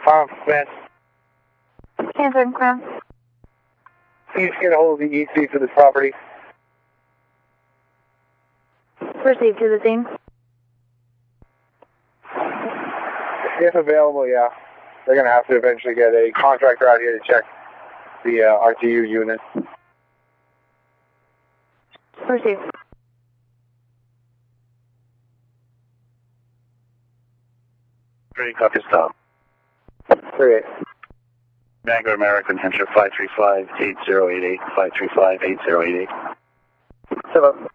Smith. Answering Crown. Please get a hold of the EC for this property. Proceed to the scene. If available, yeah. They're going to have to eventually get a contractor out here to check the RTU unit. Proceed. Great, copy, stop. 38. Vanguard American Hampshire 535-8088, 535-8088. 7.